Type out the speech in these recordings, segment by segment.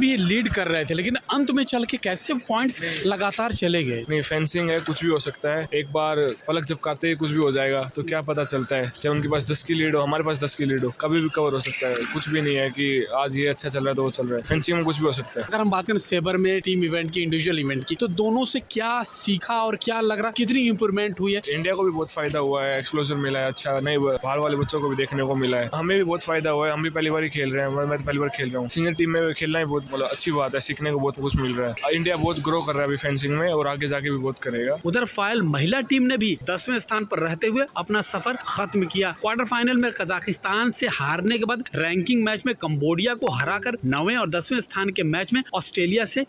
भी लीड कर रहे थे, लेकिन अंत में चल के कैसे पॉइंट्स लगातार चले गए। नहीं, फेंसिंग है, कुछ भी हो सकता है। एक बार पलक झपकाते ही कुछ भी हो जाएगा, तो क्या पता चलता है। चाहे उनके पास 10 की लीड हो, हमारे पास 10 की लीड हो, कभी भी कवर हो सकता है। कुछ भी नहीं है कि आज ये अच्छा चल रहा है तो वो चल रहा है। फेंसिंग में कुछ भी हो सकता है। अगर हम बात करें सेबर में टीम इवेंट की, इंडिविजुअल इवेंट की, तो दोनों से क्या सीखा और क्या लग रहा, कितनी इंप्रूवमेंट हुई है? इंडिया को भी बहुत फायदा हुआ है, एक्सप्लोजर मिला है, अच्छा नहीं बाहर वाले बच्चों को भी देखने को मिला है। हमें भी बहुत फायदा हुआ है, हम भी पहली बार ही खेल रहे हैं। मैं तो पहली बार खेल रहा हूँ। सीनियर टीम में खेलना ही बहुत अच्छी बात है, सीखने को बहुत कुछ मिल रहा है। इंडिया बहुत ग्रो कर रहा है अभी फेंसिंग में, और आगे जाके भी बहुत करेगा। उधर फाइल महिला टीम ने भी 10वें स्थान पर रहते हुए अपना सफर खत्म किया। क्वार्टर फाइनल में कजाकिस्तान से हारने के बाद रैंकिंग मैच में कंबोडिया को हराकर 9वें और 10वें स्थान के मैच में ऑस्ट्रेलिया से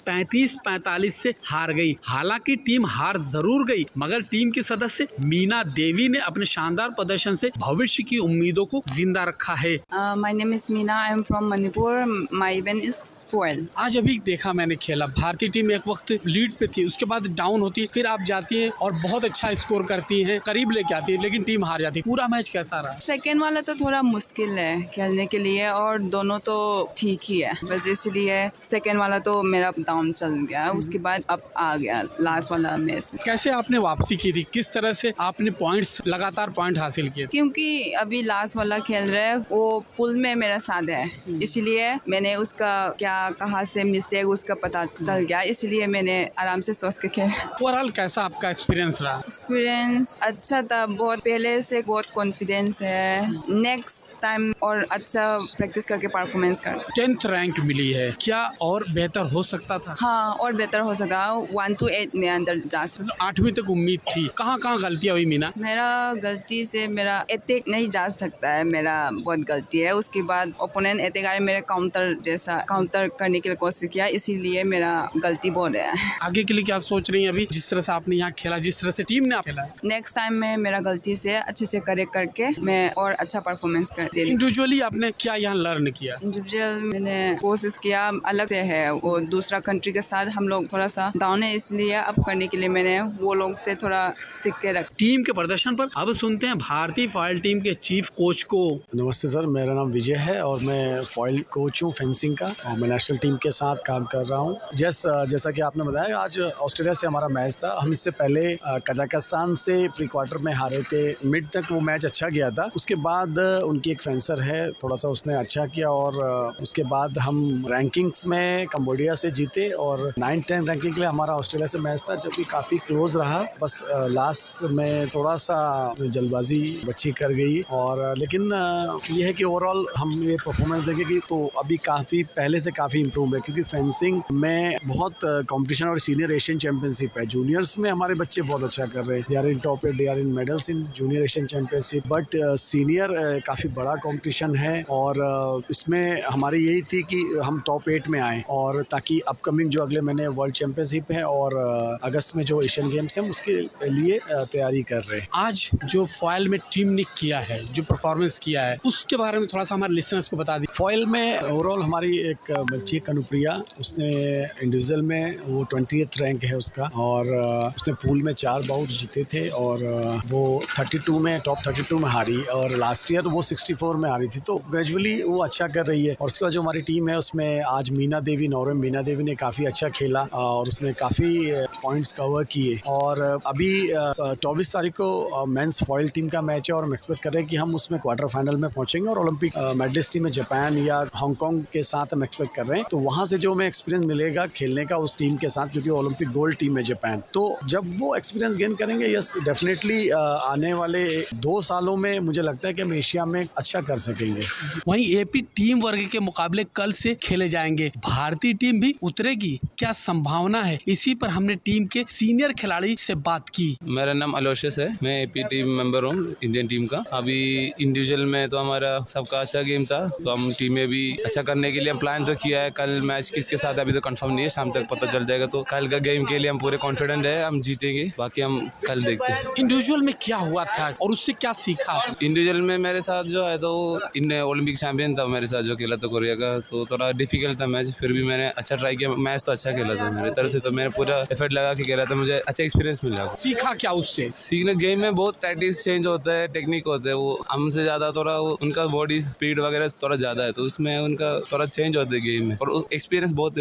35-45 से हार गई। हालांकि टीम हार जरूर गई, मगर टीम की सदस्य मीना देवी ने अपने शानदार प्रदर्शन से भविष्य की उम्मीदों को जिंदा रखा है। My name is Meena, I am from Manipur, my event is foil. आज अभी देखा मैंने खेला, भारतीय टीम एक वक्त लीड पे थी, उसके बाद डाउन होती है, फिर आप जाती है और बहुत अच्छा स्कोर करती है, करीब लेके आती है, लेकिन टीम हार जाती है। पूरा मैच कैसा रहा? सेकेंड वाला तो थोड़ा मुश्किल है खेलने के लिए, और दोनों तो ठीक ही है, बस इसलिए सेकेंड वाला तो मेरा डाउन चल गया। उसके बाद अब आ गया लास्ट वाला मैच। कैसे आपने वापसी की थी, किस तरह से आपने पॉइंट्स लगातार पॉइंट हासिल किए? क्योंकि अभी लास्ट वाला खेल रहे हैं, वो पुल में मेरा साथ है, इसलिए मैंने उसका क्या कहाँ से मिस्टेक उसका पता चल गया, इसलिए मैंने आराम से सोच के खेला। ओवरऑल कैसा आपका एक्सपीरियंस रहा? एक्सपीरियंस अच्छा था, बहुत पहले से बहुत कॉन्फिडेंस है। नेक्स्ट टाइम और अच्छा प्रैक्टिस करके परफॉर्मेंस कर। 10th रैंक मिली है, क्या और बेहतर हो सकता था? हाँ, और बेहतर हो सका, 1 to 8 में अंदर जा सकता। 8वीं तक उम्मीद थी। कहाँ गलतियाँ हुई मीना? मेरा गलती से मेरा अटैक नहीं जा सकता है, मेरा बहुत गलती है। उसके बाद ओपोनेंट अटैक आ रहे, मेरे काउंटर करने के लिए कोशिश किया, इसीलिए मेरा गलती बहुत है। आगे के लिए क्या सोच रही हैं अभी, जिस तरह से आपने यहाँ खेला, जिस तरह से टीम ने खेला? नेक्स्ट टाइम में मेरा गलती से अच्छे से करेक्ट करके मैं और अच्छा परफॉर्मेंस कर दे। इंडिविजुअली आपने क्या यहाँ लर्न किया? इंडिविजुअल मैंने कोशिश किया, अलग से है वो, दूसरा कंट्री के साथ हम लोग थोड़ा सा डाउन है, इसलिए अब करने के लिए मैंने वो लोग से थोड़ा सीख के रख। टीम के प्रदर्शन पर अब सुनते हैं भारतीय फॉइल टीम के चीफ कोच को। नमस्ते सर, मेरा नाम विजय है और मैं फॉइल कोच हूँ फेंसिंग का, और मैं नेशनल टीम के साथ काम कर रहा हूँ। जैसा कि आपने बताया, आज ऑस्ट्रेलिया से हमारा मैच था। हम इससे पहले कजाकिस्तान से प्री क्वार्टर में हारे थे, मिड तक वो मैच अच्छा गया था। उसके बाद उनकी एक फेंसर है, थोड़ा सा उसने अच्छा किया, और उसके बाद हम रैंकिंग्स में कंबोडिया से जीते, और 9-10 रैंकिंग के लिए हमारा ऑस्ट्रेलिया से मैच था, जो कि काफ़ी क्लोज रहा। बस लास्ट में थोड़ा सा जल्दबाजी बच्ची कर गई, और लेकिन ये है कि ओवरऑल हम ये परफॉर्मेंस देखेंगे तो अभी काफ़ी पहले से काफ़ी इम्प्रूव है, क्योंकि फेंसिंग में बहुत कंपटीशन और सीनियर एशियन चैंपियनशिप है। जूनियर्स में हमारे बच्चे बहुत अच्छा कर रहे हैं, they are in top 8, they are in medals in junior Asian championship. But senior काफ़ी बड़ा कंपटीशन है, और इसमें हमारी यही थी कि हम टॉप 8 में आए, और ताकि अपकमिंग जो अगले महीने वर्ल्ड चैंपियनशिप है और अगस्त में जो एशियन गेम्स हैं, उसके लिए तैयारी कर रहे हैं। आज जो फॉइल में टीम ने किया है, जो परफॉर्मेंस किया है, उसके बारे में थोड़ा सा हमारे लिसनर्स को बता दी। फॉइल में ओवरऑल हमारी एक बच्ची कनुप्रिया, उसने इंडिविजुअल में वो 20th रैंक है उसका, और उसने पूल में 4 बाउट जीते थे, और वो 32 में टॉप 32 में हारी, और लास्ट ईयर वो 64 में हारी थी। तो ग्रेजुअली वो अच्छा कर रही है। और उसके बाद जो हमारी टीम है, उसमें आज मीना देवी ने काफ़ी अच्छा खेला, और उसने काफ़ी पॉइंट्स कवर किए। और अभी 24 तारीख को मेंस फॉइल टीम का मैच है, और हम एक्सपेक्ट कर रहे हैं कि हम उसमें क्वार्टर फाइनल में पहुंचेंगे, और ओलंपिक मेडलिस्ट टीम में जापान या हांगकांग के साथ हम एक्सपेक्ट कर रहे हैं। तो वहां से जो हमें एक्सपीरियंस मिलेगा खेलने का उस टीम के साथ, क्योंकि ओलंपिक गोल्ड टीम है जापान, तो जब वो एक्सपीरियंस गेन करेंगे, यस डेफिनेटली आने वाले 2 सालों में मुझे लगता है कि हम एशिया में अच्छा कर सकेंगे। वहीं एपी टीम वर्ग के मुकाबले कल से खेले जाएंगे, भारतीय टीम भी उतरेगी, क्या संभावना है? इसी पर हमने टीम के सीनियर खिलाड़ी से बात की। मेरा नाम अलोशियस है, मैं एपी टीम मेंबर हूँ इंडियन टीम का। अभी इंडिविजुअल में तो हमारा सबका अच्छा गेम था, तो हम टीम में भी अच्छा करने के लिए प्लान तो किया है। कल मैच किसके साथ अभी तो कंफर्म नहीं है, शाम तक पता चल जाएगा। तो कल का गेम के लिए हम पूरे कॉन्फिडेंट है, हम जीतेंगे, बाकी हम कल देखते हैं। इंडिविजुअल में क्या हुआ था और उससे क्या सीखा? इंडिविजुअल में मेरे साथ जो है तो ओलंपिक चैंपियन था मेरे साथ जो खेला था कोरिया का, तो थोड़ा डिफिकल्ट था मैच, फिर भी मैंने अच्छा ट्राई किया। मैच तो अच्छा खेला था मेरी तरफ से, तो मैंने पूरा एफर्ट लगा के खेला था, मुझे अच्छा एक्सपीरियंस मिला। सीखा क्या उससे? सीखने गेम में बहुत प्रैक्टिस चेंज होता है, टेक्निक होता है, वो हमसे ज्यादा थोड़ा उनका बॉडी स्पीड वगैरह थोड़ा ज्यादा है, तो उसमें उनका थोड़ा चेंज होता है गेम में, और एक्सपीरियंस बहुत